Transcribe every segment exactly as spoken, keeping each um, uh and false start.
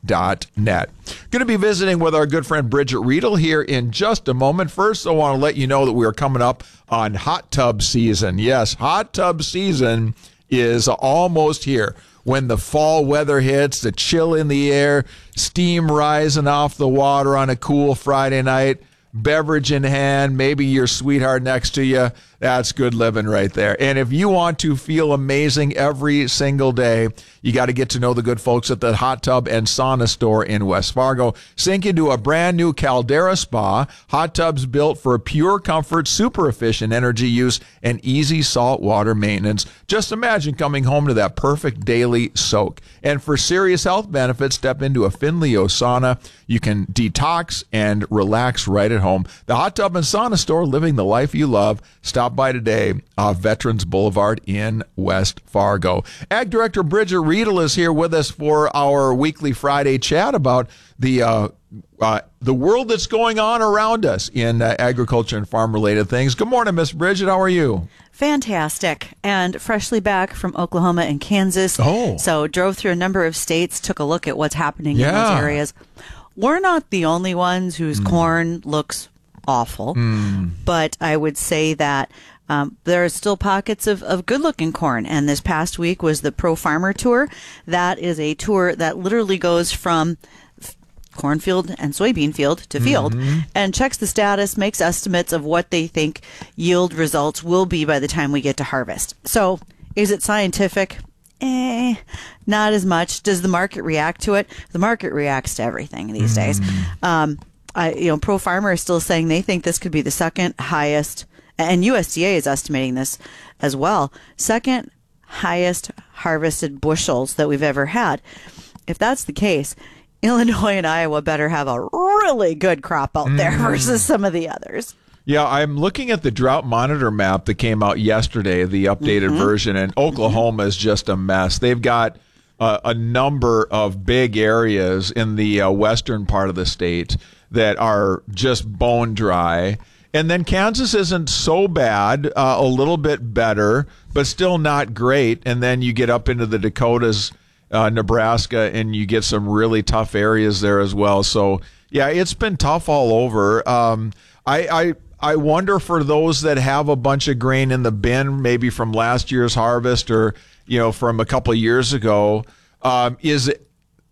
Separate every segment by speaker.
Speaker 1: dot net. Going to be visiting with our good friend Bridget Riedel here in just a moment. First, I want to let you know that we are coming up on hot tub season. Yes, hot tub season is almost here. When the fall weather hits, the chill in the air, steam rising off the water on a cool Friday night, beverage in hand, maybe your sweetheart next to you. That's good living right there. And if you want to feel amazing every single day, you got to get to know the good folks at the Hot Tub and Sauna Store in West Fargo. Sink into a brand new Caldera Spa. Hot tubs built for pure comfort, super efficient energy use, and easy salt water maintenance. Just imagine coming home to that perfect daily soak. And for serious health benefits, step into a Finleo sauna. You can detox and relax right at home. The Hot Tub and Sauna Store, living the life you love. Stop by today off Veterans Boulevard in West Fargo. Ag Director Bridget Riedel is here with us for our weekly Friday chat about the uh, uh, the world that's going on around us in uh, agriculture and farm-related things. Good morning, Miss Bridget. How are you?
Speaker 2: Fantastic. And freshly back from Oklahoma and Kansas.
Speaker 1: Oh.
Speaker 2: So drove through a number of states, took a look at what's happening
Speaker 1: Yeah.
Speaker 2: in those areas. We're not the only ones whose mm. corn looks awful, mm. but I would say that um, there are still pockets of, of good-looking corn. And this past week was the Pro Farmer Tour. That is a tour that literally goes from cornfield and soybean field to field mm-hmm. and checks the status, makes estimates of what they think yield results will be by the time we get to harvest. So is it scientific? Eh, not as much. Does the market react to it? The market reacts to everything these mm. days. Um, I, you know, Pro Farmer is still saying they think this could be the second highest, and U S D A is estimating this as well, second highest harvested bushels that we've ever had. If that's the case, Illinois and Iowa better have a really good crop out there mm. versus some of the others.
Speaker 1: Yeah, I'm looking at the drought monitor map that came out yesterday, the updated mm-hmm. version, and Oklahoma is just a mess. They've got uh, a number of big areas in the uh, western part of the state that are just bone dry. And then Kansas isn't so bad, uh, a little bit better, but still not great. And then you get up into the Dakotas, uh, Nebraska, and you get some really tough areas there as well. So, yeah, it's been tough all over. Um, I, I I wonder for those that have a bunch of grain in the bin, maybe from last year's harvest or, you know, from a couple of years ago, um, is it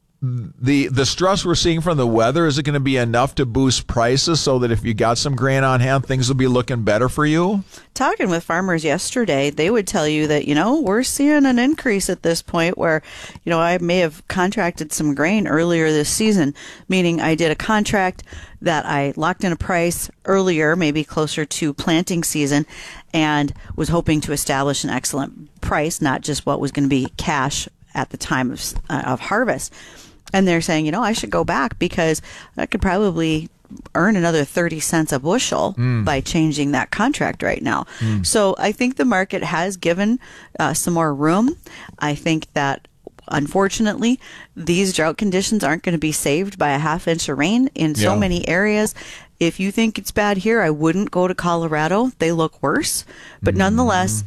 Speaker 1: the the stress we're seeing from the weather, is it going to be enough to boost prices so that if you got some grain on hand, things will be looking better for you?
Speaker 2: Talking with farmers yesterday, they would tell you that, you know, we're seeing an increase at this point where, you know, I may have contracted some grain earlier this season, meaning I did a contract that I locked in a price earlier, maybe closer to planting season, and was hoping to establish an excellent price, not just what was going to be cash at the time of, uh, of harvest. And they're saying, you know, I should go back because I could probably earn another thirty cents a bushel mm. by changing that contract right now. Mm. So I think the market has given uh, some more room. I think that, unfortunately, these drought conditions aren't going to be saved by a half inch of rain in so
Speaker 1: yeah. many
Speaker 2: areas. If you think it's bad here, I wouldn't go to Colorado. They look worse. But mm. nonetheless,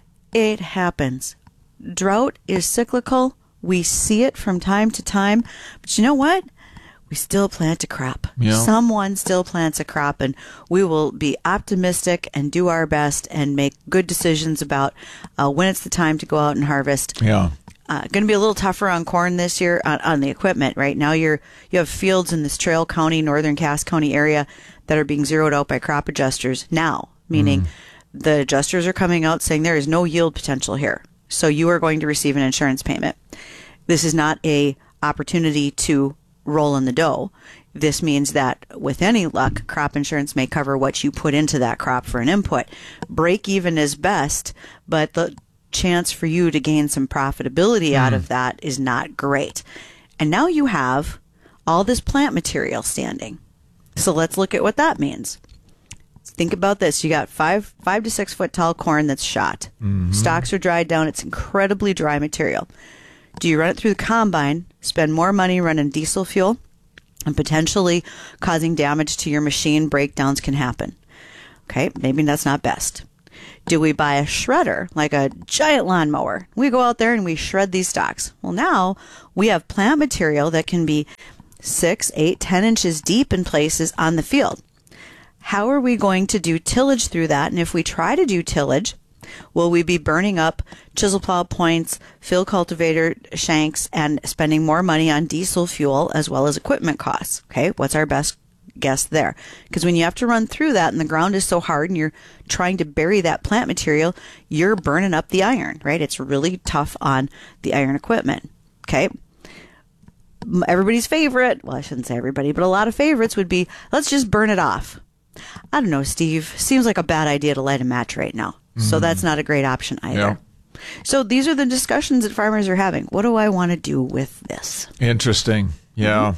Speaker 2: it happens. Drought is cyclical. We see it from time to time. But you know what? We still plant a crop.
Speaker 1: Yeah.
Speaker 2: Someone still plants a crop, and we will be optimistic and do our best and make good decisions about uh, when it's the time to go out and harvest.
Speaker 1: Yeah.
Speaker 2: Uh, going to be a little tougher on corn this year on, on the equipment. Right now, you're you have fields in this Trail County, northern Cass County area that are being zeroed out by crop adjusters now, meaning mm. the adjusters are coming out saying there is no yield potential here. So you are going to receive an insurance payment. This is not a opportunity to roll in the dough. This means that with any luck, crop insurance may cover what you put into that crop for an input. Break even is best, but the chance for you to gain some profitability mm. out of that is not great. And now you have all this plant material standing. So let's look at what that means. Think about this. You got five five to six foot tall corn that's shot. Mm-hmm. Stalks are dried down. It's incredibly dry material. Do you run it through the combine, spend more money running diesel fuel, and potentially causing damage to your machine? Breakdowns can happen. Okay, maybe that's not best. Do we buy a shredder, like a giant lawnmower? We go out there and we shred these stalks. Well, now we have plant material that can be six, eight, ten inches deep in places on the field. How are we going to do tillage through that? And if we try to do tillage, will we be burning up chisel plow points, field cultivator shanks, and spending more money on diesel fuel as well as equipment costs? Okay, what's our best guess there? Because when you have to run through that and the ground is so hard and you're trying to bury that plant material, you're burning up the iron, right? It's really tough on the iron equipment. Okay. Everybody's favorite, well, I shouldn't say everybody, but a lot of favorites would be, let's just burn it off. I don't know, Steve. Seems like a bad idea to light a match right now. Mm. So that's not a great option either. Yeah. So these are the discussions that farmers are having. What do I want to do with this?
Speaker 1: Interesting. Yeah.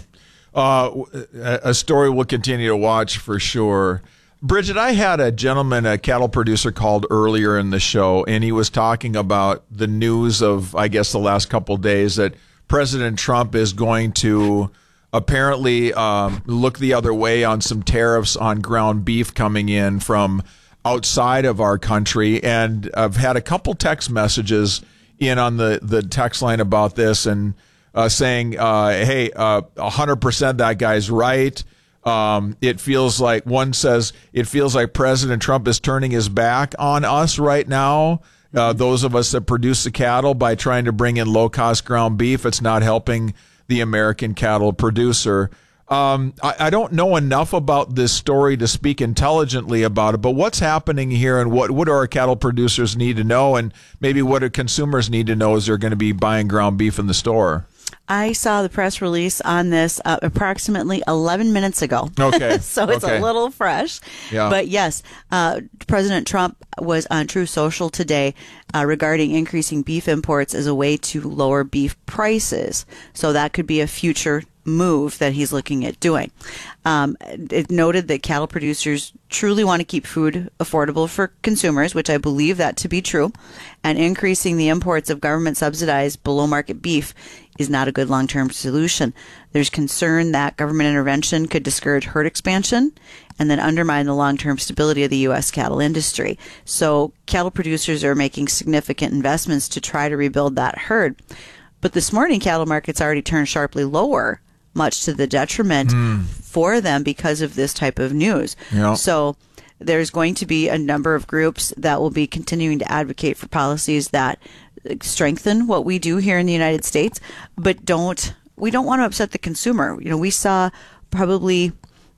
Speaker 1: Mm-hmm. Uh, a story we'll continue to watch for sure. Bridget, I had a gentleman, a cattle producer, called earlier in the show, and he was talking about the news of, I guess, the last couple of days that President Trump is going to apparently um, look the other way on some tariffs on ground beef coming in from outside of our country. And I've had a couple text messages in on the, the text line about this and uh, saying, uh, hey, uh, one hundred percent that guy's right. Um, it feels like, one says, it feels like President Trump is turning his back on us right now. Uh, those of us that produce the cattle, by trying to bring in low-cost ground beef. It's not helping the American cattle producer. Um, I, I don't know enough about this story to speak intelligently about it, but what's happening here and what, what do our cattle producers need to know, and maybe what do consumers need to know as they're going to be buying ground beef in the store?
Speaker 2: I saw the press release on this uh, approximately eleven minutes ago.
Speaker 1: Okay.
Speaker 2: So it's
Speaker 1: okay.
Speaker 2: a little fresh.
Speaker 1: Yeah.
Speaker 2: But yes, uh, President Trump was on Truth Social today uh, regarding increasing beef imports as a way to lower beef prices. So that could be a future move that he's looking at doing. Um, it noted that cattle producers truly want to keep food affordable for consumers, which I believe that to be true, and increasing the imports of government subsidized below market beef is not a good long-term solution. There's concern that government intervention could discourage herd expansion and then undermine the long-term stability of the U S cattle industry. So cattle producers are making significant investments to try to rebuild that herd. But this morning, cattle markets already turned sharply lower, much to the detriment mm. for them because of this type of news.
Speaker 1: Yeah.
Speaker 2: So there's going to be a number of groups that will be continuing to advocate for policies that strengthen what we do here in the United States, but don't, we don't want to upset the consumer. You know, we saw probably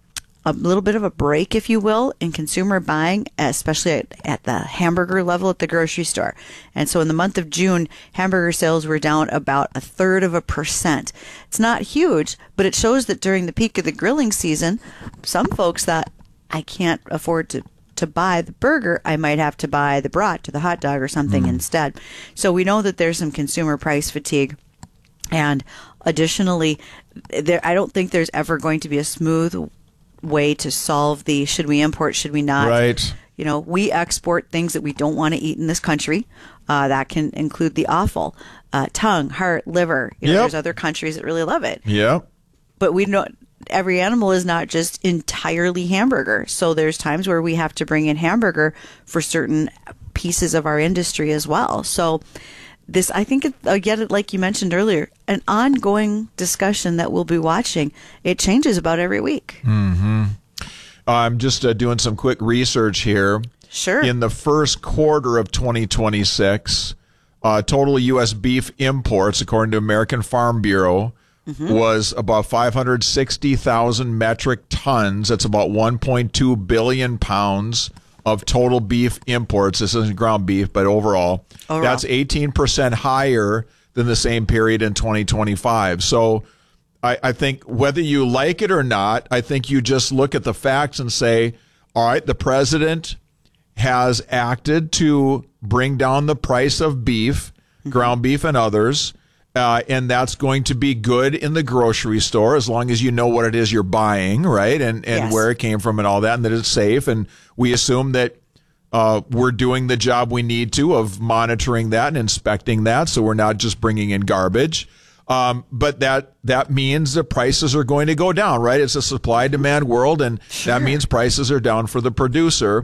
Speaker 2: a little bit of a break, if you will, in consumer buying, especially at, at the hamburger level at the grocery store. And so in the month of June, hamburger sales were down about a third of a percent. It's not huge, but it shows that during the peak of the grilling season, some folks thought, I can't afford to to buy the burger, I might have to buy the brat to the hot dog or something mm. instead. So we know that there's some consumer price fatigue. And additionally, there, I don't think there's ever going to be a smooth way to solve the should we import, should we not.
Speaker 1: Right.
Speaker 2: You know, we export things that we don't want to eat in this country. Uh, that can include the offal, uh, tongue, heart, liver. You know,
Speaker 1: yep.
Speaker 2: There's other countries that really love it.
Speaker 1: Yeah.
Speaker 2: But we don't. Every animal is not just entirely hamburger. So there's times where we have to bring in hamburger for certain pieces of our industry as well. So this, I think, it, again, like you mentioned earlier, an ongoing discussion that we'll be watching. It changes about every week.
Speaker 1: Mm-hmm. I'm just uh, doing some quick research here.
Speaker 2: Sure.
Speaker 1: In the first quarter of twenty twenty-six, uh, total U S beef imports, according to American Farm Bureau, Mm-hmm. was about five hundred sixty thousand metric tons. That's about one point two billion pounds of total beef imports. This isn't ground beef, but overall. overall. That's eighteen percent higher than the same period in twenty twenty-five. So I, I think whether you like it or not, I think you just look at the facts and say, all right, the president has acted to bring down the price of beef, mm-hmm. ground beef and others. Uh, and that's going to be good in the grocery store as long as you know what it is you're buying, right? And and
Speaker 2: yes.
Speaker 1: where it came from and all that, and that it's safe. And we assume that uh, we're doing the job we need to of monitoring that and inspecting that, so we're not just bringing in garbage. Um, but that that means the prices are going to go down, right? It's a supply-demand world, and
Speaker 2: sure.
Speaker 1: that means prices are down for the producer.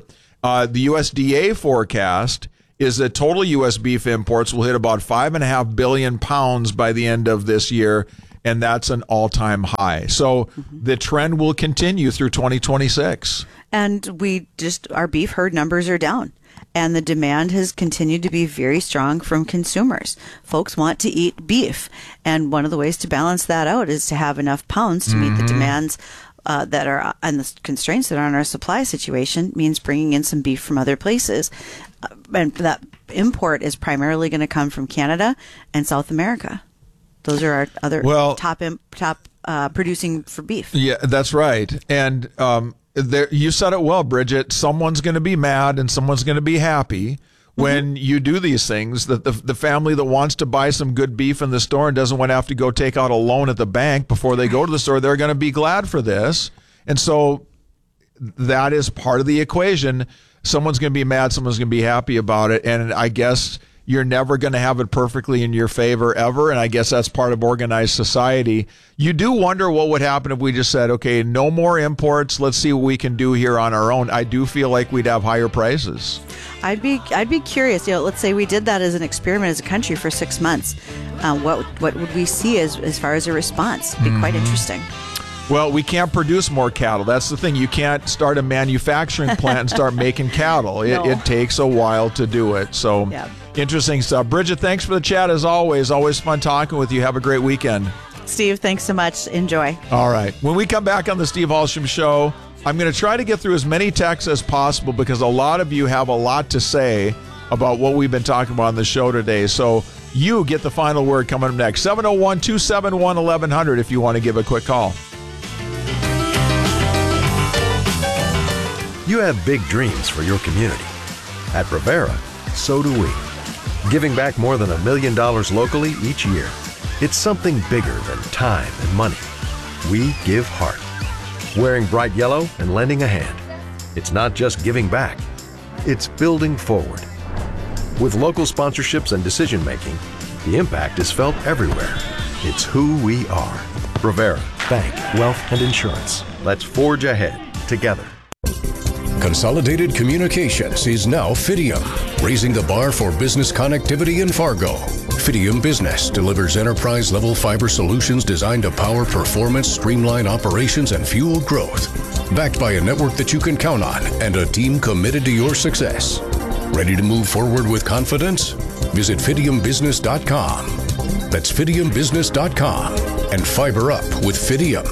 Speaker 1: Uh, the U S D A forecast is that total U S beef imports will hit about five and a half billion pounds by the end of this year, and that's an all-time high. So mm-hmm. the trend will continue through twenty twenty-six.
Speaker 2: And we just, our beef herd numbers are down. And the demand has continued to be very strong from consumers. Folks want to eat beef. And one of the ways to balance that out is to have enough pounds to mm-hmm. meet the demands uh, that are and the constraints that are on our supply situation, means bringing in some beef from other places. Uh, and that import is primarily going to come from Canada and South America. Those are our other well, top imp, top uh, producing for beef.
Speaker 1: Yeah, that's right. And um There, you said it well, Bridget. Someone's going to be mad and someone's going to be happy when mm-hmm. you do these things. That the the family that wants to buy some good beef in the store and doesn't want to have to go take out a loan at the bank before they go to the store, they're going to be glad for this. And so that is part of the equation. Someone's going to be mad, someone's going to be happy about it. And I guess you're never going to have it perfectly in your favor ever. And I guess that's part of organized society. You do wonder what would happen if we just said, okay, no more imports. Let's see what we can do here on our own. I do feel like we'd have higher prices.
Speaker 2: I'd be I'd be curious. You know, let's say we did that as an experiment as a country for six months. Uh, what what would we see as as far as a response? It'd be mm-hmm. quite interesting.
Speaker 1: Well, we can't produce more cattle. That's the thing. You can't start a manufacturing plant and start making cattle. It, no. it takes a while to do it. So yeah. Interesting stuff. Bridget, thanks for the chat as always. Always fun talking with you. Have a great weekend.
Speaker 2: Steve, thanks so much. Enjoy.
Speaker 1: All right. When we come back on the Steve Halsham Show, I'm going to try to get through as many texts as possible because a lot of you have a lot to say about what we've been talking about on the show today. So you get the final word coming up next. seven oh one, two seven one, eleven hundred if you want to give a quick call.
Speaker 3: You have big dreams for your community. At Brevera, so do we. Giving back more than a million dollars locally each year. It's something bigger than time and money. We give heart. Wearing bright yellow and lending a hand. It's not just giving back. It's building forward. With local sponsorships and decision making, the impact is felt everywhere. It's who we are. Brevera, bank, wealth, and insurance. Let's forge ahead together.
Speaker 4: Consolidated Communications is now Fidium, raising the bar for business connectivity in Fargo. Fidium Business delivers enterprise-level fiber solutions designed to power performance, streamline operations, and fuel growth. Backed by a network that you can count on and a team committed to your success. Ready to move forward with confidence? Visit Fidium Business dot com. That's Fidium Business dot com and fiber up with Fidium.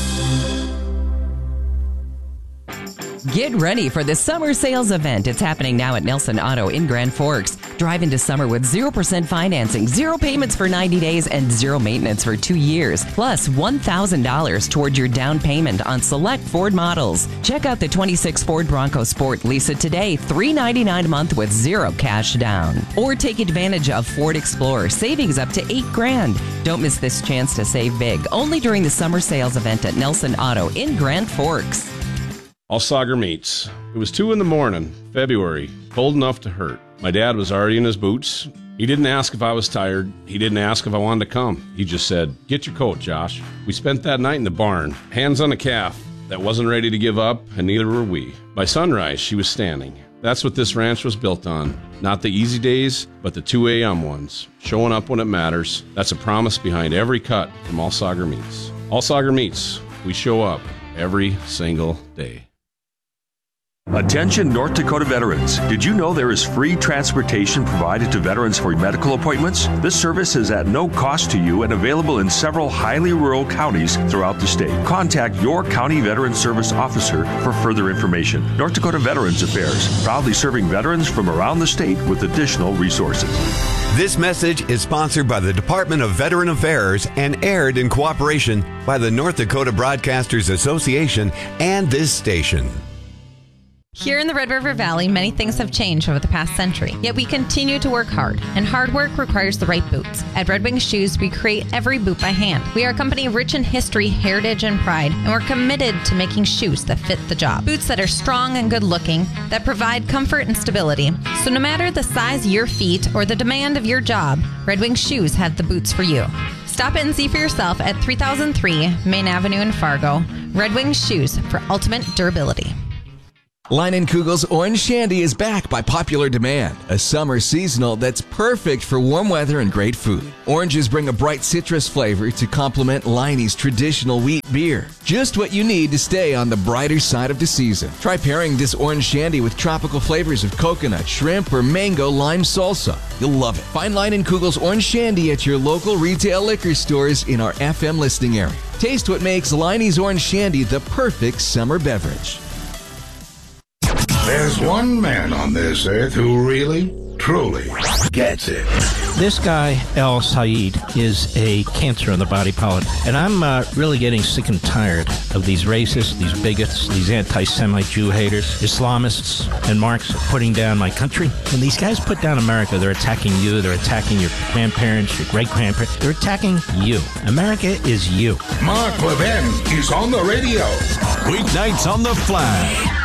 Speaker 5: Get ready for the summer sales event. It's happening now at Nelson Auto in Grand Forks. Drive into summer with zero percent financing, zero payments for ninety days, and zero maintenance for two years. Plus one thousand dollars toward your down payment on select Ford models. Check out the twenty-six Ford Bronco Sport. Lease it today, three hundred ninety-nine dollars a month with zero cash down. Or take advantage of Ford Explorer. Savings up to eight grand. Don't miss this chance to save big. Only during the summer sales event at Nelson Auto in Grand Forks.
Speaker 6: Allsager Meats. It was two in the morning, February, cold enough to hurt. My dad was already in his boots. He didn't ask if I was tired. He didn't ask if I wanted to come. He just said, "Get your coat, Josh." We spent that night in the barn, hands on a calf that wasn't ready to give up, and neither were we. By sunrise, she was standing. That's what this ranch was built on. Not the easy days, but the two a.m. ones. Showing up when it matters. That's a promise behind every cut from Allsager Meats. Allsager Meats. We show up every single day.
Speaker 7: Attention North Dakota veterans. Did you know there is free transportation provided to veterans for medical appointments? This service is at no cost to you and available in several highly rural counties throughout the state. Contact your county veteran service officer for further information. North Dakota Veterans Affairs, proudly serving veterans from around the state with additional resources.
Speaker 8: This message is sponsored by the Department of Veteran Affairs and aired in cooperation by the North Dakota Broadcasters Association and this station.
Speaker 9: Here in the Red River Valley, many things have changed over the past century, yet we continue to work hard, and hard work requires the right boots. At Red Wing Shoes, we create every boot by hand. We are a company rich in history, heritage, and pride, and we're committed to making shoes that fit the job. Boots that are strong and good-looking, that provide comfort and stability. So no matter the size of your feet or the demand of your job, Red Wing Shoes have the boots for you. Stop in and see for yourself at three thousand three Main Avenue in Fargo. Red Wing Shoes for ultimate durability.
Speaker 10: Leinenkugel's Orange Shandy is back by popular demand. A summer seasonal that's perfect for warm weather and great food. Oranges bring a bright citrus flavor to complement Leinie's traditional wheat beer. Just what you need to stay on the brighter side of the season. Try pairing this Orange Shandy with tropical flavors of coconut, shrimp, or mango lime salsa. You'll love it. Find Leinenkugel's Orange Shandy at your local retail liquor stores in our F M listing area. Taste what makes Leinie's Orange Shandy the perfect summer beverage.
Speaker 11: There's one man on this earth who really, truly gets it.
Speaker 12: This guy, El Sayed, is a cancer on the body politic. And I'm uh, really getting sick and tired of these racists, these bigots, these anti-Semite Jew haters, Islamists, and Marx putting down my country. When these guys put down America, they're attacking you, they're attacking your grandparents, your great-grandparents. They're attacking you. America is you.
Speaker 11: Mark Levin is on the radio.
Speaker 13: Weeknights on the Flag.